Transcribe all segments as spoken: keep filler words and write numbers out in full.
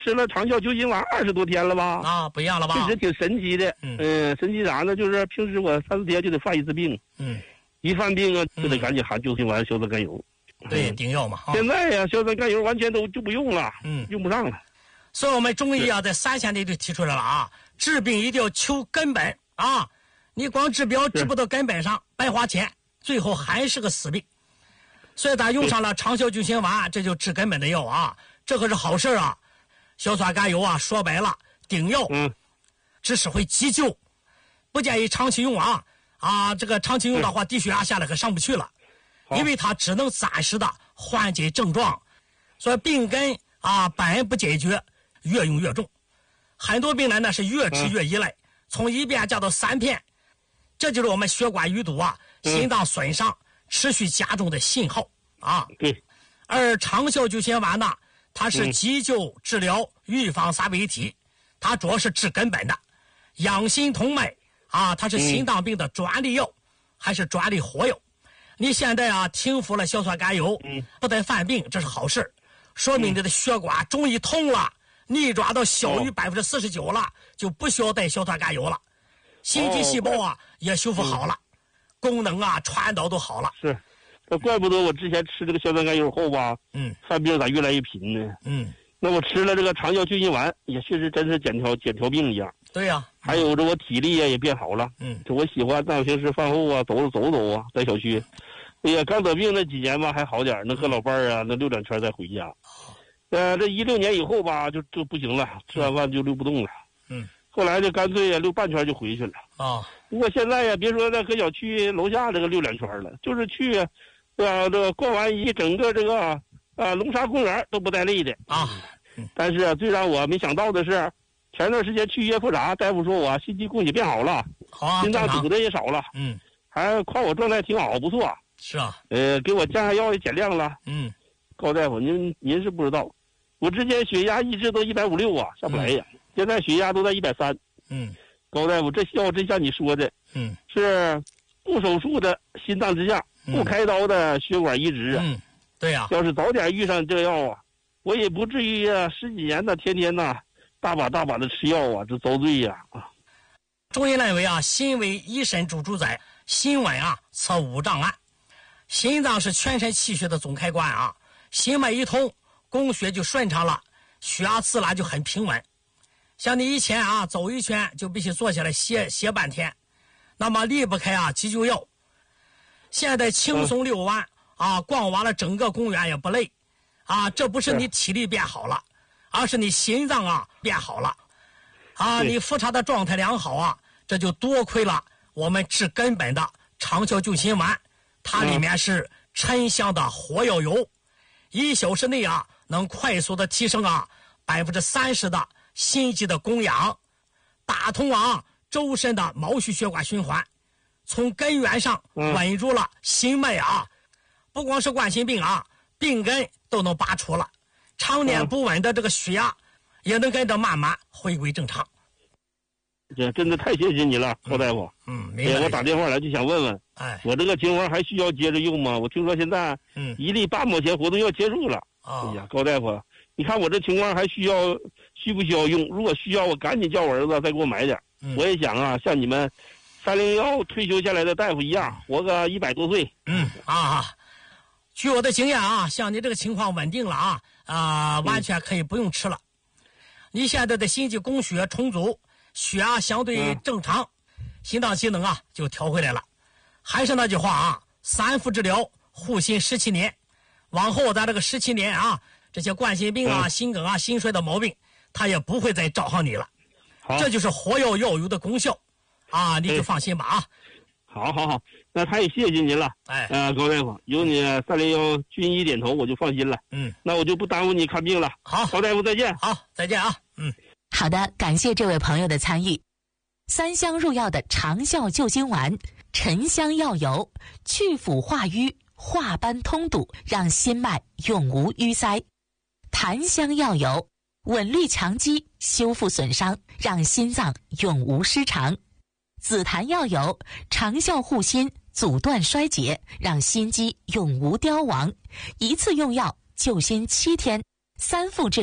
吃了长效救心丸二十多天了吧？ 啊，不一样了吧？ 确实挺神奇的。嗯、呃，神奇啥呢？就是平时我三四天就得犯一次病。嗯，一犯病啊，就得赶紧含救心丸、硝酸甘油。 对，顶药嘛。啊、 现在呀、啊，硝酸甘油完全都就不用了。嗯，用不上了。 所以我们中医啊，在三线里就提出来了啊，治病一定要求根本啊！你光治标治不到根本上，白花钱，最后还是个死病。所以他用上了长效救心丸，这就治根本的药啊，这可是好事啊！硝酸甘油啊，说白了顶药，嗯，只是会急救，不建议长期用啊啊！这个长期用的话，低血压下来可上不去了，因为它只能暂时的缓解症状，所以病根啊本不解决，越用越重。很多病人呢是越吃越依赖，从一片降到三片，这就是我们血管淤堵啊、心脏损伤持续加重的信号啊。 对， 而长效救心丸呢，它是急救治疗预防三位一体，它主要是治根本的。养心同脉啊，它是心脏病的专利药，还是专利活药。你现在啊停服了硝酸甘油，不得犯病，这是好事，说明你的血管终于通了，逆转到小于百分之四十九了，就不需要带硝酸甘油了。心肌细胞啊也修复好了，功能啊传导都好了。 是。那怪不得我之前吃这个硝酸甘油后吧，嗯，犯病咋越来越频呢？嗯，那我吃了这个长效救心丸，也确实真是减条减条病一样。 对呀、啊， 还有这我体力啊也变好了。嗯，这我喜欢在平时饭后啊走走走啊，在小区。哎呀，刚得病那几年吧还好点，能和老伴儿啊那溜两圈再回家。呃，这一六年以后吧就就不行了，吃完饭就溜不动了。嗯，后来就干脆呀溜半圈就回去了。啊，不过现在呀别说在搁小区楼下这个溜两圈了，就是去。啊，这个逛完一整个这个啊龙沙公园都不带累的啊。但是啊，最让我没想到的是，前段时间去约复查，大夫说我心肌供血变好了，好、啊，心脏堵的也少了，嗯，还夸我状态挺好，不错。是啊，呃，给我降下药也减量了。嗯，高大夫，您您是不知道，我之前血压一直都一百五六啊，下不来呀、嗯，现在血压都在一百三。嗯，高大夫，这药真像你说的，嗯，是不手术的心脏支架。不开刀的血管移植啊，嗯，对呀、啊，要是早点遇上这药啊，我也不至于啊十几年的天天呐、啊、大把大把的吃药啊，这遭罪呀 啊, 啊！ 中医认为啊，心为一身主主宰，心稳啊则五脏安。心脏是全身气血的总开关啊，心脉一通，供血就顺畅了，血压自然就很平稳。像你以前啊走一圈就必须坐下来歇歇半天，那么离不开啊急救药。现在轻松遛弯、嗯、啊，逛完了整个公园也不累，啊，这不是你体力变好了，而是你心脏啊变好了，啊，你复查的状态良好啊，这就多亏了我们治根本的长效救心丸，它里面是沉香的活药油，一小时内啊能快速的提升啊百分之三十的心肌的供氧，打通啊周身的毛细血管循环。从根源上稳住了心脉啊、嗯，不光是冠心病啊，病根都能拔除了，常年不稳的这个血压也能跟着慢慢回归正常。 这真的太谢谢你了，高大夫。嗯，没、哎、我打电话来就想问问，哎，我这个情况还需要接着用吗？我听说现在嗯一粒八毛钱活动要结束了。啊、哎呀，高大夫，你看我这情况还需要需不需要用？如果需要，我赶紧叫我儿子再给我买点。嗯、我也想啊，像你们。三零幺退休下来的大夫一样，活个一百多岁。嗯啊，据我的经验啊，像你这个情况稳定了啊啊、呃，完全可以不用吃了。嗯、你现在的心肌供血充足，血压相对正常，嗯、心脏机能啊就调回来了。还是那句话啊，三伏治疗护心十七年，往后咱这个十七年啊，这些冠心病啊、嗯、心梗啊、心衰的毛病，它也不会再找上你了。好，这就是活药药油的功效。啊，你就放心吧啊！好，好，好，那太谢谢您了。哎，呃，高大夫，有你三零幺军医点头，我就放心了。嗯，那我就不耽误你看病了。好，高大夫再见。好，再见啊。嗯， 好的，感谢这位朋友的参与。三香入药的长效救心丸，沉香药油，去腐化瘀，化斑通堵，让心脉永无淤塞。檀香药油，稳律强肌，修复损伤，让心脏永无失常。紫檀药油，长效护心，阻断衰竭，让心肌永无凋亡。一次用药救心七天，三伏治疗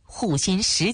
护心十